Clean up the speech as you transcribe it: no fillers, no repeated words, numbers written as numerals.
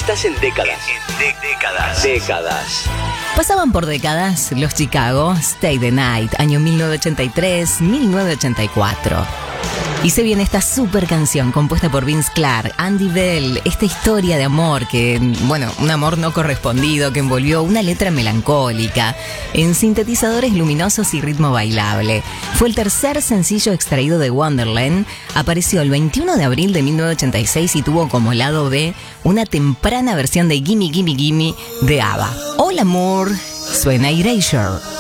Estás en décadas. Décadas. Pasaban por décadas los Chicago, Stay the Night, año 1983-1984. Y se viene esta super canción compuesta por Vince Clarke, Andy Bell, esta historia de amor que, bueno, un amor no correspondido que envolvió una letra melancólica en sintetizadores luminosos y ritmo bailable. Fue el tercer sencillo extraído de Wonderland, apareció el 21 de abril de 1986 y tuvo como lado B una temprana versión de Gimme Gimme Gimme de ABBA. Hola amor, suena Erasure.